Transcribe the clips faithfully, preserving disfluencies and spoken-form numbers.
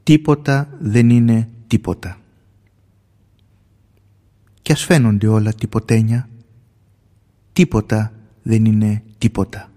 Τίποτα δεν είναι τίποτα. Κι ας φαίνονται όλα τυποτένια, τίποτα δεν είναι τίποτα.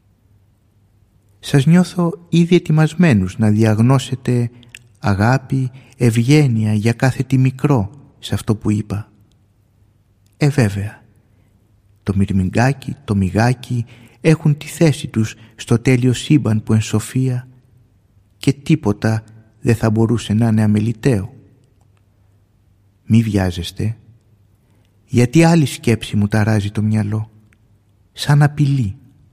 Σας νιώθω ήδη ετοιμασμένους να διαγνώσετε αγάπη, ευγένεια για κάθε τι μικρό σε αυτό που είπα. Ε βέβαια, το μυρμηγκάκι, το μυγάκι έχουν τη θέση τους στο τέλειο σύμπαν που εν σοφία και τίποτα δεν θα μπορούσε να είναι αμεληταίο. Μη βιάζεστε, γιατί άλλη σκέψη μου ταράζει το μυαλό, σαν απειλή.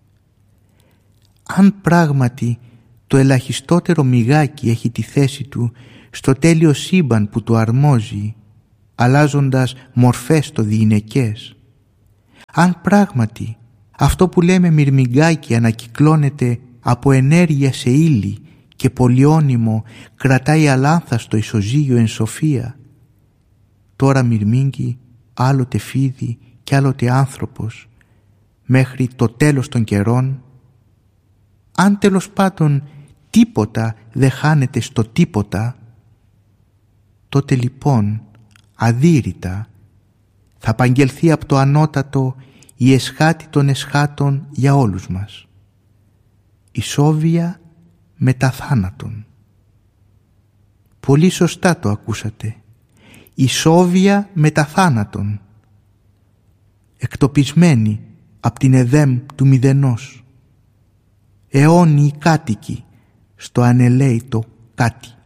Αν πράγματι το ελαχιστότερο μυγάκι έχει τη θέση του στο τέλειο σύμπαν που του αρμόζει, αλλάζοντας μορφές το διηνεκές, αν πράγματι αυτό που λέμε μυρμηγκάκι ανακυκλώνεται από ενέργεια σε ύλη και πολυώνυμο κρατάει αλάνθαστο ισοζύγιο εν σοφία, τώρα μυρμήγκι, άλλοτε φίδι και άλλοτε άνθρωπος, μέχρι το τέλος των καιρών, αν τέλος πάντων τίποτα δεν χάνεται στο τίποτα, τότε λοιπόν αδύρυτα θα απαγγελθεί από το ανώτατο η εσχάτη των εσχάτων για όλους μας. Ισόβια μετά θάνατον. Πολύ σωστά το ακούσατε. Ισόβια μετά θάνατον. Εκτοπισμένοι από την εδέμ του μηδενός. Αιώνιοι κάτοικοι στο ανελαίητο κάτι.